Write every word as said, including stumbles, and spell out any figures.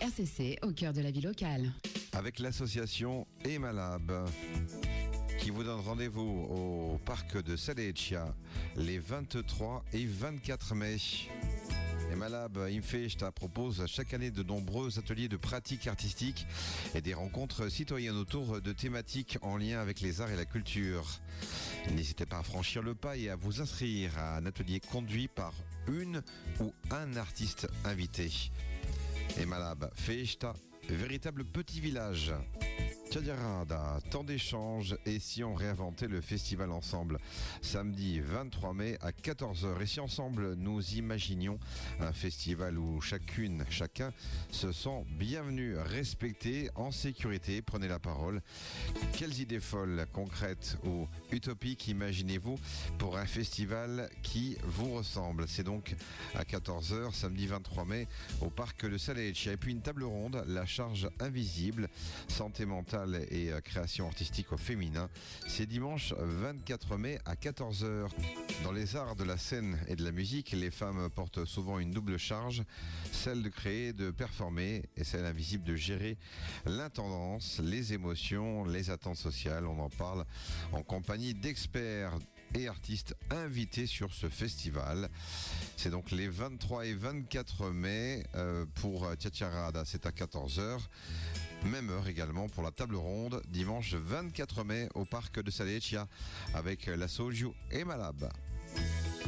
R C C au cœur de la vie locale. Avec l'association Emalab, qui vous donne rendez-vous au parc de Saleccia les vingt-trois et vingt-quatre mai. Emalab Infesta propose chaque année de nombreux ateliers de pratique artistique et des rencontres citoyennes autour de thématiques en lien avec les arts et la culture. N'hésitez pas à franchir le pas et à vous inscrire à un atelier conduit par une ou un artiste invité. Emalab Festa, véritable petit village. Tchadirada, tant d'échanges et si on réinventait le festival ensemble. Samedi vingt-trois mai à quatorze heures. Et si ensemble nous imaginions un festival où chacune, chacun se sent bienvenu, respecté, en sécurité, prenez la parole. Quelles idées folles, concrètes ou utopiques imaginez-vous pour un festival qui vous ressemble? C'est donc à quatorze heures, samedi vingt-trois mai, au parc de Saleccia. Et puis une table ronde, la charge invisible, santé mentale et création artistique au féminin. C'est dimanche vingt-quatre mai à quatorze heures. Dans les arts de la scène et de la musique, les femmes portent souvent une double charge, celle de créer, de performer, et celle invisible de gérer l'intendance, les émotions, les attentes sociales. On en parle en compagnie d'experts et artistes invités sur ce festival. C'est donc les vingt-trois et vingt-quatre mai euh, pour Tchatcherada, c'est à quatorze heures. Même heure également pour la table ronde, dimanche vingt-quatre mai au parc de Saleccia avec la Soju Emalab.